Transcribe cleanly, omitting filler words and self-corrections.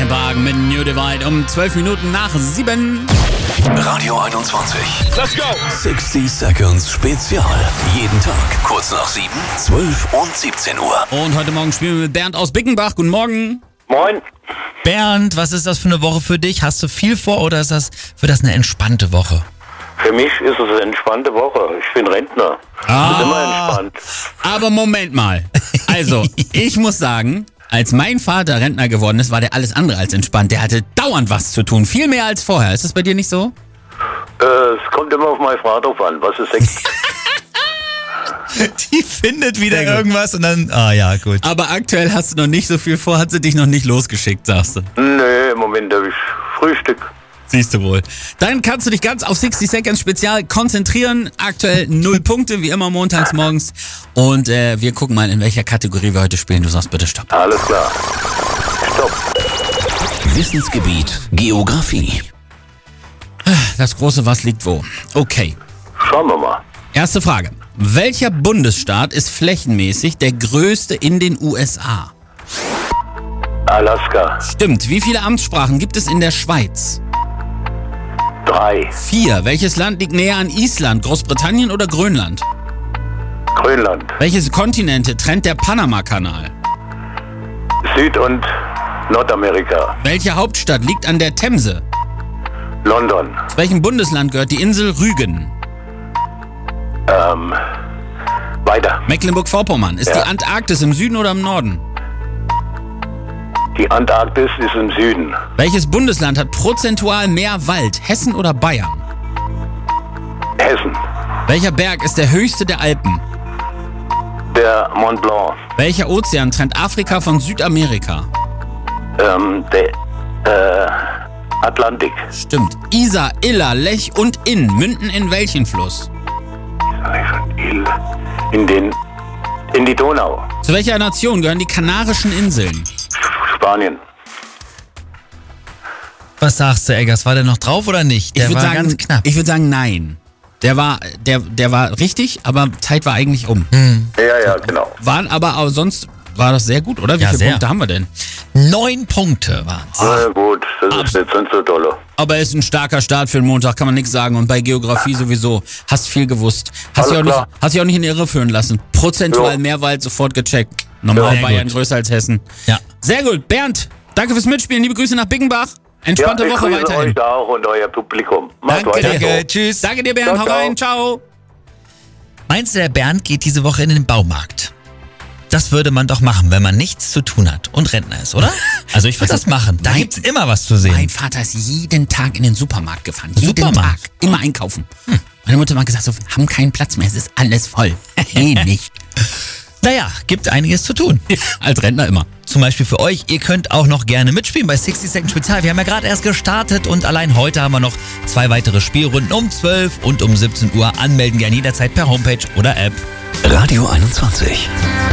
Linkin Park mit New Divide um 12 Minuten nach 7. Radio 21. Let's go! 60 Seconds Spezial. Jeden Tag kurz nach 7, 12 und 17 Uhr. Und heute Morgen spielen wir mit Bernd aus Bickenbach. Guten Morgen. Moin. Bernd, was ist das für eine Woche für dich? Hast du viel vor oder wird das eine entspannte Woche? Für mich ist es eine entspannte Woche. Ich bin Rentner. Ist immer entspannt. Aber Moment mal. Also, ich muss sagen, als mein Vater Rentner geworden ist, war der alles andere als entspannt. Der hatte dauernd was zu tun. Viel mehr als vorher. Ist das bei dir nicht so? Es kommt immer auf meine Frau drauf an, was es sagt. Die findet wieder irgendwas und dann, ja, gut. Aber aktuell hast du noch nicht so viel vor, hat sie dich noch nicht losgeschickt, sagst du. Nee, im Moment habe ich Frühstück. Siehst du wohl. Dann kannst du dich ganz auf 60 Seconds Spezial konzentrieren. Aktuell 0 Punkte, wie immer montags morgens. Und wir gucken mal, in welcher Kategorie wir heute spielen. Du sagst bitte Stopp. Alles klar. Stopp. Wissensgebiet Geografie. Das große Was liegt wo? Okay. Schauen wir mal. Erste Frage. Welcher Bundesstaat ist flächenmäßig der größte in den USA? Alaska. Stimmt. Wie viele Amtssprachen gibt es in der Schweiz? 3. 4. Welches Land liegt näher an Island? Großbritannien oder Grönland? Grönland. Welches Kontinente trennt der Panama-Kanal? Süd- und Nordamerika. Welche Hauptstadt liegt an der Themse? London. Zu welchem Bundesland gehört die Insel Rügen? Weiter. Mecklenburg-Vorpommern. Ist Ja. die Antarktis im Süden oder im Norden? Die Antarktis ist im Süden. Welches Bundesland hat prozentual mehr Wald? Hessen oder Bayern? Hessen. Welcher Berg ist der höchste der Alpen? Der Mont Blanc. Welcher Ozean trennt Afrika von Südamerika? Der Atlantik. Stimmt. Isar, Iller, Lech und Inn münden in welchen Fluss? In die Donau. Zu welcher Nation gehören die Kanarischen Inseln? Spanien. Was sagst du, Eggers? War der noch drauf oder nicht? Der Ich war würde sagen, ganz knapp. Ich würde sagen, nein. Der war richtig, aber Zeit war eigentlich um. Ja, genau. Aber sonst war das sehr gut, oder? Wie Ja, viele sehr. Punkte haben wir denn? 9 Punkte waren's. Na gut, das ist nicht so dolle. Aber ist ein starker Start für den Montag, kann man nichts sagen. Und bei Geografie sowieso. Hast viel gewusst. Hast dich Alles auch nicht in die Irre führen lassen. Prozentual Jo. mehr Wald sofort gecheckt. Normal Ja, Bayern gut. größer als Hessen. Ja. Sehr gut. Bernd, danke fürs Mitspielen. Liebe Grüße nach Bickenbach. Entspannte Ich Woche grüße weiterhin. euch auch und euer Publikum. Macht Danke weiter dir. so. Danke, tschüss. Danke dir, Bernd. Hau Ciao, rein. Ciao. Meinst du, der Bernd geht diese Woche in den Baumarkt? Das würde man doch machen, wenn man nichts zu tun hat und Rentner ist, oder? Also ich würde das machen. Da gibt's immer was zu Mein sehen. Vater ist jeden Tag in den Supermarkt gefahren. Jeden Supermarkt? Tag. Immer einkaufen. Meine Mutter hat mal gesagt, so, wir haben keinen Platz mehr. Es ist alles voll. Nee, nicht. Naja, gibt einiges zu tun. Als Rentner immer. Zum Beispiel für euch, ihr könnt auch noch gerne mitspielen bei 60 Seconds Spezial. Wir haben ja gerade erst gestartet und allein heute haben wir noch 2 weitere Spielrunden um 12 und um 17 Uhr. Anmelden gerne jederzeit per Homepage oder App. Radio 21.